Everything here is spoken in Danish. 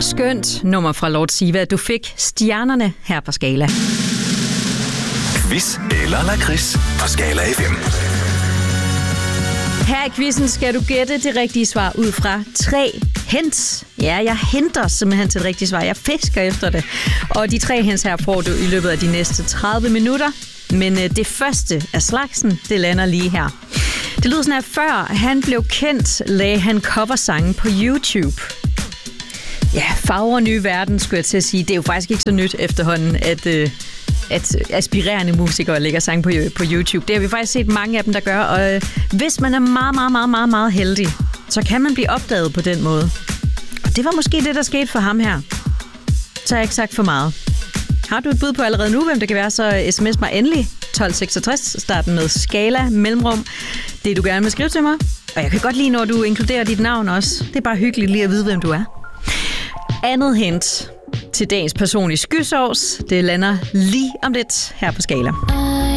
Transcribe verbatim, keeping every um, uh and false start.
Skønt nummer fra Lord Siva. Du fik stjernerne her på Skala. Quiz eller lakrids på Skala F M. Her i quizzen skal du gætte det rigtige svar ud fra tre hints. Ja, jeg henter simpelthen til det rigtige svar. Jeg fisker efter det. Og de tre hints her får du i løbet af de næste tredive minutter. Men det første af slagsen, det lander lige her. Det lyder sådan her: før han blev kendt, lagde han coversange på YouTube. Ja, farver nye verden, skulle jeg til at sige. Det er jo faktisk ikke så nyt efterhånden, at, øh, at aspirerende musikere lægger sang på, på YouTube. Det har vi faktisk set mange af dem, der gør. Og øh, hvis man er meget, meget, meget, meget, meget heldig, så kan man blive opdaget på den måde. Og det var måske det, der skete for ham her. Så har jeg ikke sagt for meget. Har du et bud på allerede nu, hvem det kan være, så sms mig endelig tolv seksogtres, starten med Skala, mellemrum. Det du gerne vil skrive til mig. Og jeg kan godt lide, når du inkluderer dit navn også. Det er bare hyggeligt lige at vide, hvem du er. Andet hint til dagens person i skysovs, det lander lige om lidt her på Skala.